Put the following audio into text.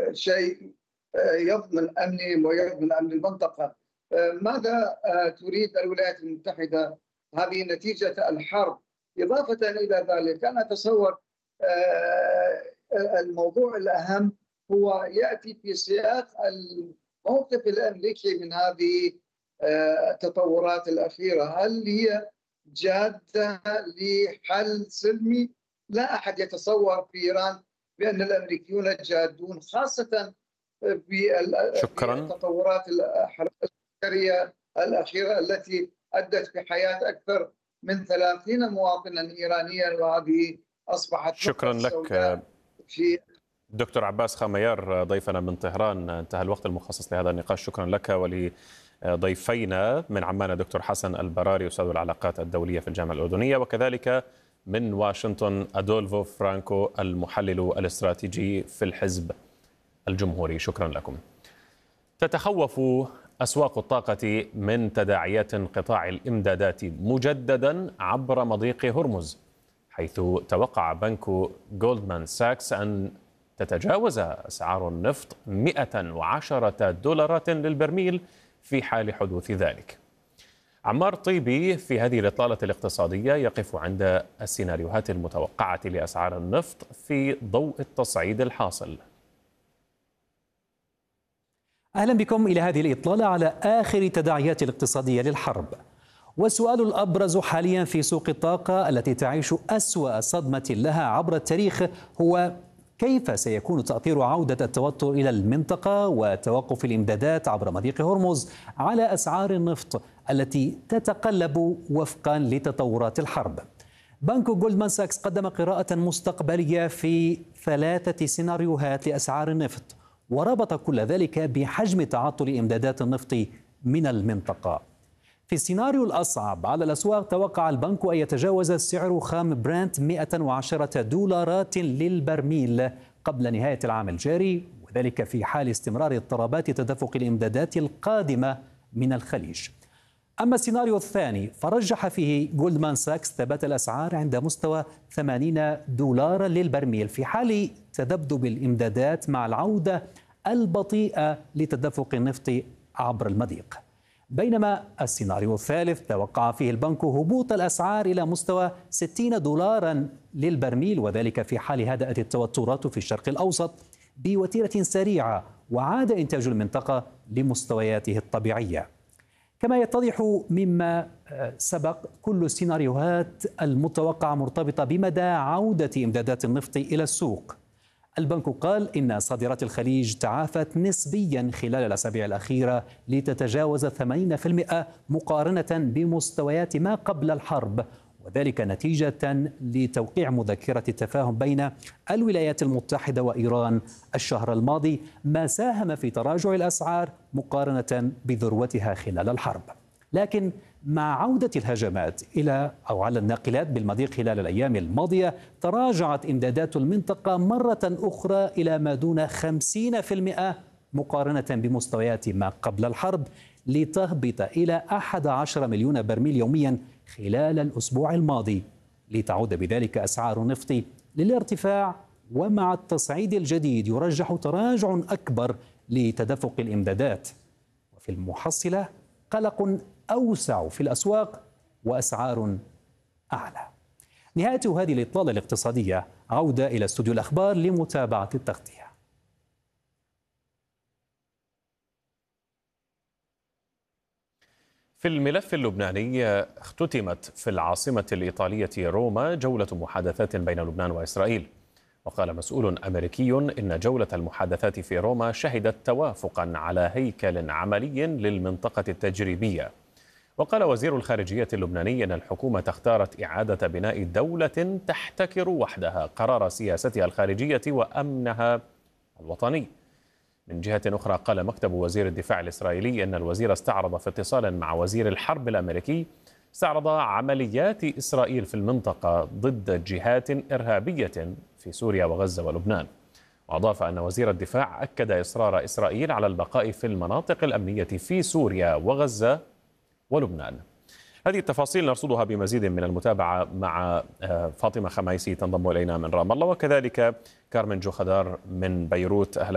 شيء يضمن أمني ويضمن أمن المنطقة. ماذا تريد الولايات المتحدة؟ هذه نتيجة الحرب. إضافة إلى ذلك أنا أتصور الموضوع الأهم هو يأتي في سياق الموقف الأمريكي من هذه التطورات الأخيرة. هل هي جادة لحل سلمي؟ لا أحد يتصور في إيران بأن الأمريكيون جادون، خاصة بالتطورات العسكرية الأخيرة التي أدت بحياة أكثر من 30 مواطنا إيرانيا، وهذه أصبحت شكرا لك دكتور عباس خاميار ضيفنا من طهران. انتهى الوقت المخصص لهذا النقاش. شكرا لك ولضيفينا من عمان دكتور حسن البراري أستاذ العلاقات الدولية في الجامعة الأردنية، وكذلك من واشنطن أدولفو فرانكو المحلل الاستراتيجي في الحزب الجمهوري. شكرا لكم. تتخوف أسواق الطاقة من تداعيات انقطاع الإمدادات مجددا عبر مضيق هرمز، حيث توقع بنك جولدمان ساكس أن تتجاوز أسعار النفط $110 للبرميل في حال حدوث ذلك. عمار طيبي في هذه الإطلالة الاقتصادية يقف عند السيناريوهات المتوقعة لأسعار النفط في ضوء التصعيد الحاصل. أهلا بكم إلى هذه الإطلالة على آخر تداعيات الاقتصادية للحرب. والسؤال الأبرز حاليا في سوق الطاقة التي تعيش أسوأ صدمة لها عبر التاريخ هو كيف سيكون تأثير عودة التوتر إلى المنطقة وتوقف الإمدادات عبر مضيق هرمز على أسعار النفط التي تتقلب وفقا لتطورات الحرب. بنك جولدمان ساكس قدم قراءة مستقبلية في 3 سيناريوهات لأسعار النفط، وربط كل ذلك بحجم تعطل إمدادات النفط من المنطقة. في السيناريو الأصعب على الأسواق توقع البنك أن يتجاوز سعر خام برنت $110 للبرميل قبل نهاية العام الجاري، وذلك في حال استمرار اضطرابات تدفق الإمدادات القادمة من الخليج. أما السيناريو الثاني فرجح فيه جولدمان ساكس ثبات الأسعار عند مستوى $80 للبرميل في حال تذبذب الإمدادات مع العودة البطيئة لتدفق النفط عبر المضيق. بينما السيناريو الثالث توقع فيه البنك هبوط الأسعار إلى مستوى $60 للبرميل، وذلك في حال هدأت التوترات في الشرق الأوسط بوتيرة سريعة وعاد إنتاج المنطقة لمستوياته الطبيعية. كما يتضح مما سبق كل السيناريوهات المتوقعة مرتبطة بمدى عودة إمدادات النفط إلى السوق. البنك قال إن صادرات الخليج تعافت نسبيا خلال الأسابيع الأخيرة لتتجاوز 80% مقارنة بمستويات ما قبل الحرب، وذلك نتيجة لتوقيع مذكرة التفاهم بين الولايات المتحدة وإيران الشهر الماضي، ما ساهم في تراجع الأسعار مقارنة بذروتها خلال الحرب. لكن مع عودة الهجمات على الناقلات بالمضيق خلال الأيام الماضية، تراجعت إمدادات المنطقة مرة أخرى إلى ما دون 50% مقارنة بمستويات ما قبل الحرب، لتهبط إلى 11 مليون برميل يوميا خلال الأسبوع الماضي، لتعود بذلك أسعار النفط للارتفاع. ومع التصعيد الجديد يرجح تراجع أكبر لتدفق الإمدادات، وفي المحصلة قلق أوسع في الأسواق وأسعار أعلى. نهاية هذه الإطلالة الاقتصادية، عودة إلى استوديو الأخبار لمتابعة التغطية. في الملف اللبناني، اختتمت في العاصمة الإيطالية روما جولة محادثات بين لبنان وإسرائيل، وقال مسؤول أمريكي إن جولة المحادثات في روما شهدت توافقا على هيكل عملي للمنطقة التجريبية. وقال وزير الخارجية اللبناني إن الحكومة اختارت إعادة بناء دولة تحتكر وحدها قرار سياستها الخارجية وأمنها الوطني. من جهة أخرى قال مكتب وزير الدفاع الإسرائيلي إن الوزير استعرض في اتصال مع وزير الحرب الأمريكي عمليات إسرائيل في المنطقة ضد جهات إرهابية في سوريا وغزة ولبنان. وأضاف أن وزير الدفاع أكد إصرار إسرائيل على البقاء في المناطق الأمنية في سوريا وغزة ولبنان. هذه التفاصيل نرصدها بمزيد من المتابعة مع فاطمة خمايسي تنضم إلينا من رام الله، وكذلك كارمن جو خدار من بيروت. أهلا